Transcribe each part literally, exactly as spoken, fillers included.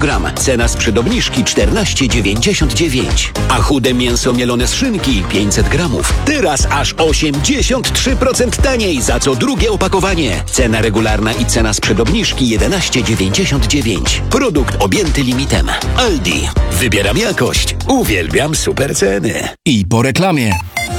kilogram. Cena sprzed obniżki czternaście dziewięćdziesiąt dziewięć. A chude mięso mielone z szynki pięćset gramów. Teraz aż osiemdziesiąt trzy procent taniej za co drugie opakowanie. Cena regularna i cena sprzed obniżki jedenaście dziewięćdziesiąt dziewięć. Produkt objęty limitem. Aldi. Wybieram jakość. Uwielbiam super ceny. I po reklamie.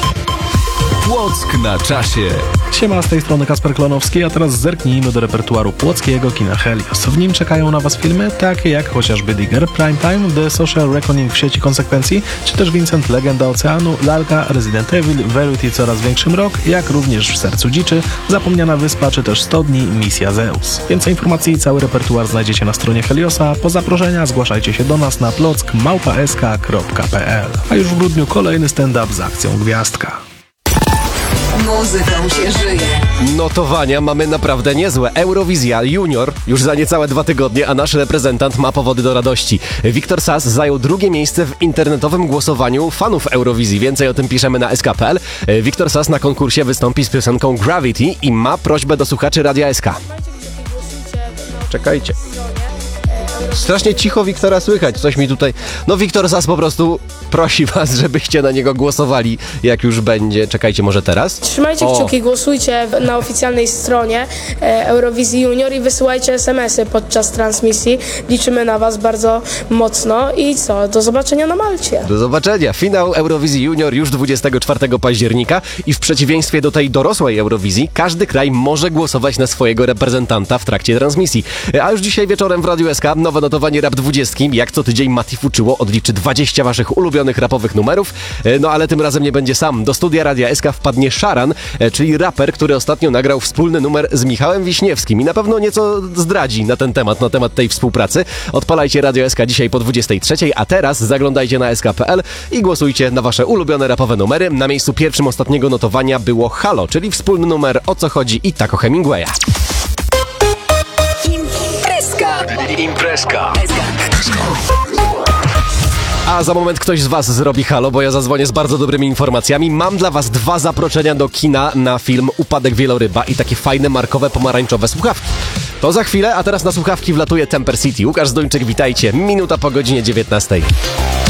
Płock na czasie. Siema, z tej strony Kasper Klonowski, a teraz zerknijmy do repertuaru płockiego kina Helios. W nim czekają na Was filmy takie jak chociażby Digger, Primetime, The Social Reckoning w sieci konsekwencji, czy też Vincent, Legenda Oceanu, Lalka, Resident Evil, Verity, Coraz Większy Mrok, jak również W Sercu Dziczy, Zapomniana Wyspa, czy też sto dni, Misja Zeus. Więcej informacji i cały repertuar znajdziecie na stronie Heliosa. Po zaproszenia zgłaszajcie się do nas na plock małpa s k kropka p l. A już w grudniu kolejny stand-up z akcją Gwiazdka. Muzyką się żyje. Notowania mamy naprawdę niezłe. Eurowizja Junior już za niecałe dwa tygodnie, a nasz reprezentant ma powody do radości. Wiktor Sass zajął drugie miejsce w internetowym głosowaniu fanów Eurowizji. Więcej o tym piszemy na s k kropka p l. Wiktor Sass na konkursie wystąpi z piosenką Gravity i ma prośbę do słuchaczy Radia S K. Czekajcie. Strasznie cicho Wiktora słychać, coś mi tutaj... No Wiktor Sass po prostu prosi was, żebyście na niego głosowali, jak już będzie. Czekajcie, może teraz? Trzymajcie O. kciuki, głosujcie na oficjalnej stronie e, Eurowizji Junior i wysyłajcie es em esy podczas transmisji. Liczymy na was bardzo mocno i co? Do zobaczenia na Malcie. Do zobaczenia. Finał Eurowizji Junior już dwudziestego czwartego października i w przeciwieństwie do tej dorosłej Eurowizji, każdy kraj może głosować na swojego reprezentanta w trakcie transmisji. A już dzisiaj wieczorem w Radiu S K nowe notowanie Rap dwadzieścia. Jak co tydzień Mati Fuczyło odliczy dwadzieścia waszych ulubionych rapowych numerów. No ale tym razem nie będzie sam. Do studia Radia S K wpadnie Szaran, czyli raper, który ostatnio nagrał wspólny numer z Michałem Wiśniewskim i na pewno nieco zdradzi na ten temat, na temat tej współpracy. Odpalajcie Radio S K dzisiaj po dwudziestej trzeciej, a teraz zaglądajcie na s k kropka p l i głosujcie na wasze ulubione rapowe numery. Na miejscu pierwszym ostatniego notowania było Halo, czyli wspólny numer O co chodzi i Taco Hemingwaya. Imprezka. A za moment ktoś z was zrobi halo, bo ja zadzwonię z bardzo dobrymi informacjami. Mam dla was dwa zaproszenia do kina na film Upadek Wieloryba i takie fajne markowe pomarańczowe słuchawki. To za chwilę, a teraz na słuchawki wlatuje Temper City. Łukasz Zdończyk, witajcie. Minuta po godzinie dziewiętnastej.